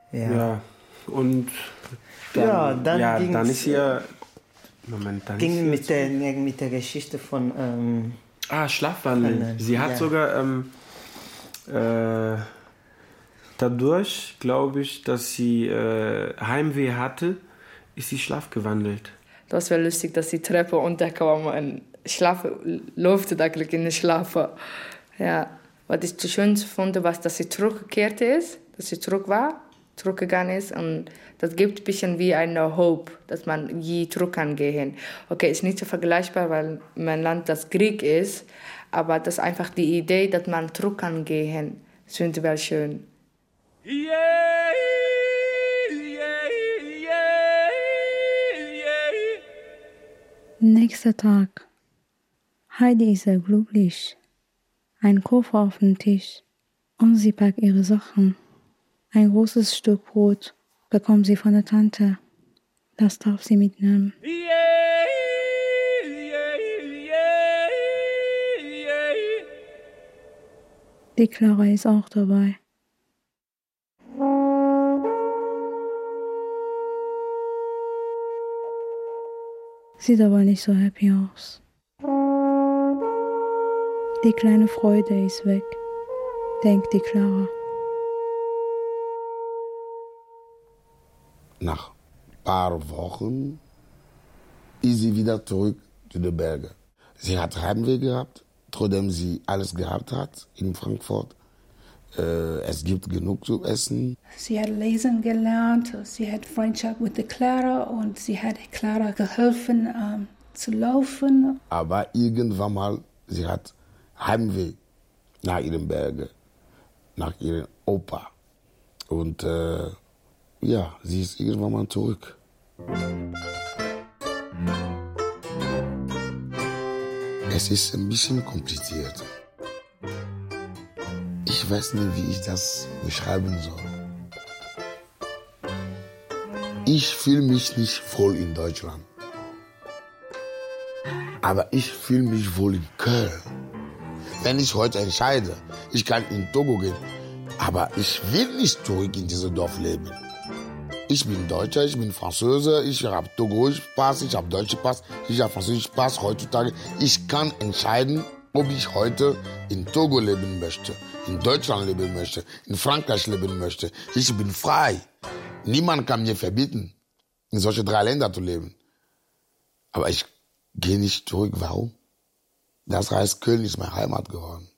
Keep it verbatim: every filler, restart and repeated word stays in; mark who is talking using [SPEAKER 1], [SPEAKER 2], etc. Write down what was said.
[SPEAKER 1] Ja.
[SPEAKER 2] ja. Und dann,
[SPEAKER 1] ja, dann,
[SPEAKER 2] ja, dann ist hier... Moment, dann
[SPEAKER 1] ging
[SPEAKER 2] ist
[SPEAKER 1] mit der, mit der Geschichte von... Ähm,
[SPEAKER 2] ah, Schlafwandeln. Sie hat
[SPEAKER 1] ja.
[SPEAKER 2] sogar... Ähm, äh, dadurch, glaube ich, dass sie äh, Heimweh hatte, ist sie schlafgewandelt.
[SPEAKER 3] Das war lustig, dass die Treppe runterkam und schlafen, läuft eigentlich in den Schlaf. Ja, was ich das Schönste fand, was, dass sie zurückgekehrt ist, dass sie zurück war, zurückgegangen ist und das gibt ein bisschen wie eine Hope, dass man je zurück kann gehen. Okay, ist nicht so vergleichbar, weil mein Land das Krieg ist, aber das ist einfach die Idee, dass man zurück kann gehen, das finde ich wel schön.
[SPEAKER 4] Yeah.
[SPEAKER 5] Nächster Tag. Heidi ist sehr glücklich. Ein Koffer auf dem Tisch und sie packt ihre Sachen. Ein großes Stück Brot bekommt sie von der Tante. Das darf sie mitnehmen. Die Clara ist auch dabei. Sieht aber nicht so happy aus. Die kleine Freude ist weg, denkt die Clara.
[SPEAKER 6] Nach ein paar Wochen ist sie wieder zurück zu den Bergen. Sie hat Heimweh gehabt, trotzdem sie alles gehabt hat in Frankfurt. Äh, es gibt genug zu essen.
[SPEAKER 7] Sie hat lesen gelernt, sie hat Freundschaft mit der Clara und sie hat Clara geholfen ähm, zu laufen.
[SPEAKER 6] Aber irgendwann mal, sie hat Heimweh nach ihren Bergen, nach ihrem Opa. Und äh, ja, sie ist irgendwann mal zurück. Es ist ein bisschen kompliziert. Ich weiß nicht, wie ich das beschreiben soll. Ich fühle mich nicht wohl in Deutschland. Aber ich fühle mich wohl in Köln. Wenn ich heute entscheide, ich kann in Togo gehen, aber ich will nicht zurück in dieses Dorf leben. Ich bin Deutscher, ich bin Franzose, ich habe Togoisch Pass, ich habe deutsche Pass, ich habe Französisch Pass heutzutage. Ich kann entscheiden, ob ich heute in Togo leben möchte, in Deutschland leben möchte, in Frankreich leben möchte. Ich bin frei. Niemand kann mir verbieten, in solche drei Länder zu leben. Aber ich gehe nicht zurück. Warum? Das heißt, Köln ist meine Heimat geworden.